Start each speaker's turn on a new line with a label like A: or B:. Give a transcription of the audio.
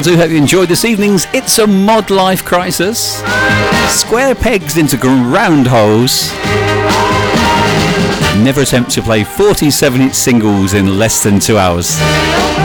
A: I do hope you enjoyed this evening's It's a Mod Life Crisis. Square pegs into round holes. Never attempt to play 47-inch singles in less than 2 hours.